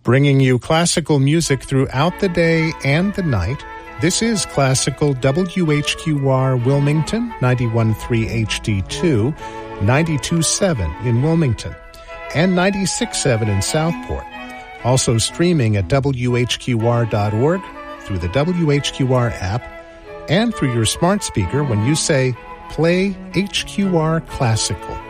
Bringing you classical music throughout the day and the night. This is Classical WHQR Wilmington, 91.3 HD2, 92.7 in Wilmington, and 96.7 in Southport. Also streaming at WHQR.org, through the WHQR app, and through your smart speaker when you say, "Play HQR Classical."